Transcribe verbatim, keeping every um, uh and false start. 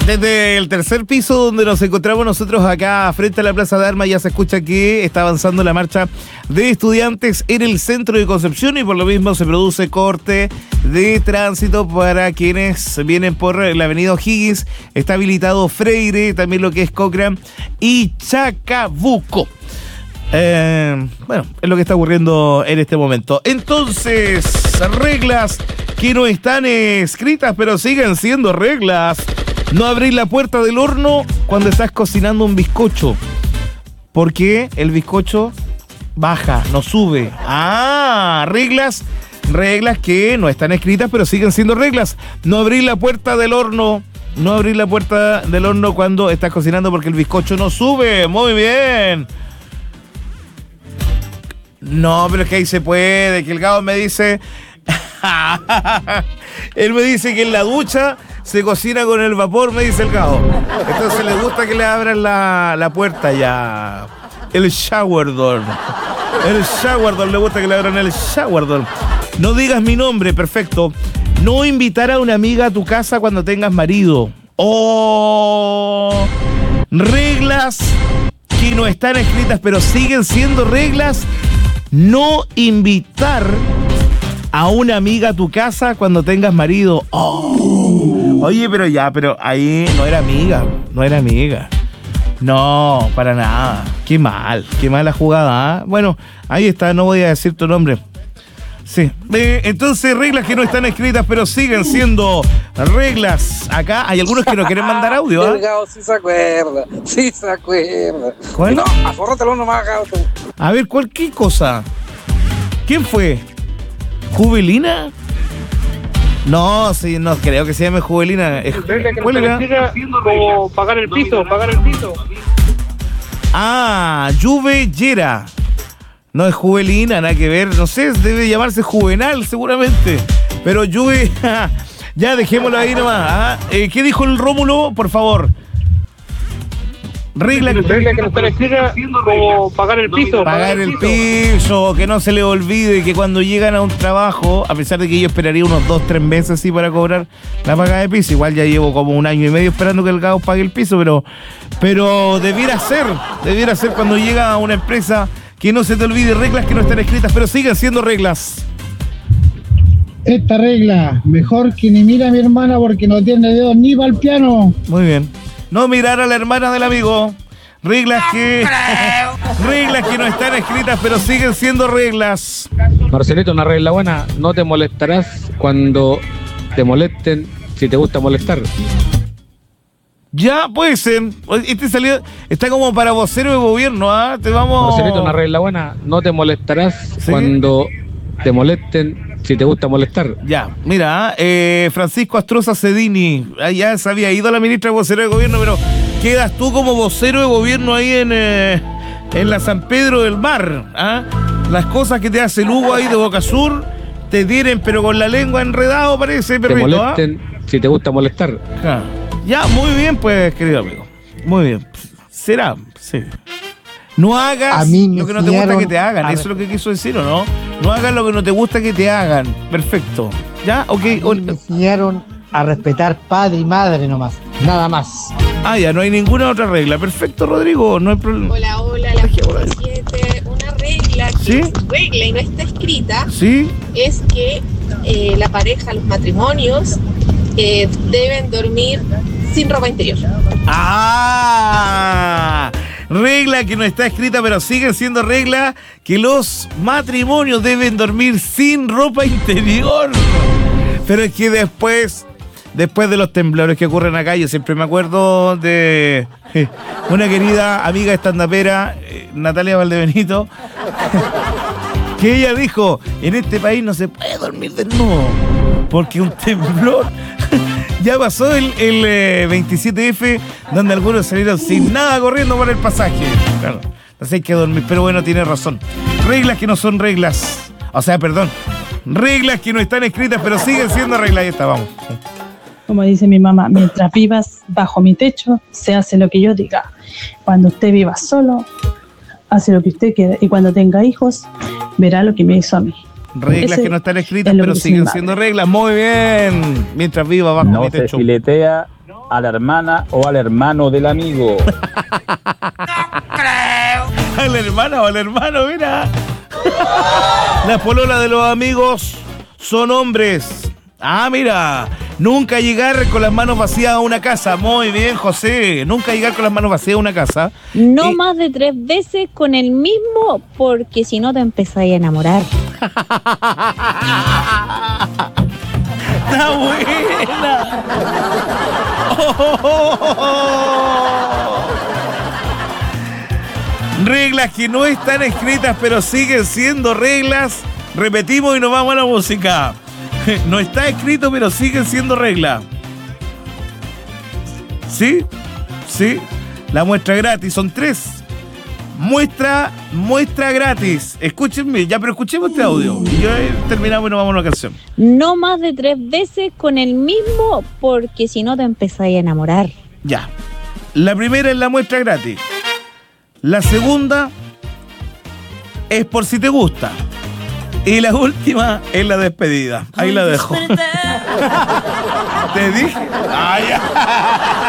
Desde el tercer piso donde nos encontramos nosotros acá frente a la Plaza de Armas ya se escucha que está avanzando la marcha de estudiantes en el centro de Concepción y por lo mismo se produce corte de tránsito para quienes vienen por la avenida O'Higgins. Está habilitado Freire, también lo que es Cochrane y Chacabuco. Eh, bueno, es lo que está ocurriendo en este momento. Entonces, reglas que no están escritas pero siguen siendo reglas. No abrir la puerta del horno cuando estás cocinando un bizcocho, porque el bizcocho baja, no sube. Ah, reglas, reglas que no están escritas, pero siguen siendo reglas. No abrir la puerta del horno, no abrir la puerta del horno cuando estás cocinando porque el bizcocho no sube. Muy bien. No, pero es que ahí se puede, que el Gabo me dice... Él me dice que en la ducha se cocina con el vapor, me dice el Gabo. Entonces le gusta que le abran la, la puerta ya. El shower door. El shower door, le gusta que le abran el shower door. No digas mi nombre, perfecto. No invitar a una amiga a tu casa cuando tengas marido. Oh, reglas que no están escritas, pero siguen siendo reglas. No invitar a una amiga a tu casa cuando tengas marido. Oh. Oye, pero ya, pero ahí no era amiga, no era amiga. No, para nada. Qué mal, qué mala jugada, ¿eh? Bueno, ahí está, no voy a decir tu nombre. Sí, eh, entonces reglas que no están escritas, pero siguen siendo reglas. Acá hay algunos que no quieren mandar audio, ¿eh? El Gao sí se acuerda, sí se acuerda. ¿Cuál? No, afórratelo nomás, Gao. A ver, cualquier cosa. ¿Quién fue? ¿Juvelina? No, sí, no creo que se llame Juvelina. ¿Cuál era? Como pagar el piso, pagar el piso. Ah, Juve Yera. No es Juvelina, nada que ver. No sé, debe llamarse Juvenal seguramente. Pero Juve, ya dejémoslo ahí nomás. ¿Ah? Eh, ¿Qué dijo el Rómulo? Por favor. Regla que, regla que no está escrita como pagar el piso. Pagar el piso, que no se le olvide que cuando llegan a un trabajo, a pesar de que yo esperaría unos dos, tres meses así para cobrar la paga de piso, igual ya llevo como un año y medio esperando que el Gao pague el piso, pero, pero debiera ser, debiera ser cuando llega a una empresa que no se te olvide reglas que no están escritas, pero siguen siendo reglas. Esta regla, mejor que ni mira a mi hermana porque no tiene dedos ni para el piano. Muy bien. No mirar a la hermana del amigo. Reglas que reglas que no están escritas, pero siguen siendo reglas. Marcelito, una regla buena: no te molestarás cuando te molesten si te gusta molestar. Ya, puede ser. Este salió, está como para vocero de gobierno, ¿ah? ¿eh? Te vamos. Marcelito, una regla buena: no te molestarás ¿sí? cuando te molesten si te gusta molestar. Ya, mira, eh, Francisco Astroza Cedini, ya se había ido la ministra de vocero de gobierno, pero quedas tú como vocero de gobierno ahí en, eh, en la San Pedro del Mar. ¿Ah? Las cosas que te hace el Hugo ahí de Boca Sur te tienen, pero con la lengua enredado parece, perrito. Te molesten ¿ah? si te gusta molestar. Ja. Ya, muy bien, pues, querido amigo. Muy bien. Será, sí. No hagas lo que no te gusta que te hagan. Eso es lo que quiso decir, ¿o no? No hagas lo que no te gusta que te hagan. Perfecto. ¿Ya? Ok. Me enseñaron a respetar padre y madre nomás. Nada más. Ah, ya, no hay ninguna otra regla. Perfecto, Rodrigo. No hay problema. Hola, hola, la siete. Una regla que ¿sí? es regla y no está escrita. Sí. Es que eh, la pareja, los matrimonios, eh, deben dormir sin ropa interior. ¡Ah! Regla que no está escrita, pero sigue siendo regla que los matrimonios deben dormir sin ropa interior. Pero es que después, después de los temblores que ocurren acá, yo siempre me acuerdo de una querida amiga estandapera, Natalia Valdebenito, que ella dijo, en este país no se puede dormir desnudo, porque un temblor... Ya pasó el, el eh, veintisiete efe, donde algunos salieron sin nada corriendo por el pasaje. Claro, entonces hay que dormir, pero bueno, tiene razón. Reglas que no son reglas. O sea, perdón, reglas que no están escritas, pero siguen siendo reglas. Ahí está, vamos. Como dice mi mamá, mientras vivas bajo mi techo, se hace lo que yo diga. Cuando usted viva solo, hace lo que usted quiera. Y cuando tenga hijos, verá lo que me hizo a mí. Reglas Ese que no están escritas, es pero siguen siendo reglas. Muy bien. Mientras viva bajo no mi techo. Se filetea a la hermana o al hermano del amigo. A la hermana o al hermano, mira. Las pololas de los amigos son hombres. Ah, mira. Nunca llegar con las manos vacías a una casa. Muy bien, José. Nunca llegar con las manos vacías a una casa. No y... más de tres veces con el mismo, porque si no te empezáis a enamorar. Está buena. Oh, oh, oh, oh. Reglas que no están escritas, pero siguen siendo reglas. Repetimos y nos vamos a la música. No está escrito, pero siguen siendo reglas. ¿Sí? Sí. La muestra gratis, son tres. Muestra, muestra gratis. Escúchenme, ya, pero escuchemos este audio. Y ya terminamos y nos vamos a una canción. No más de tres veces con el mismo, porque si no te empezáis a enamorar. Ya. La primera es la muestra gratis. La segunda es por si te gusta. Y la última es la despedida. Ahí la dejo. Te dije. Ah, ya.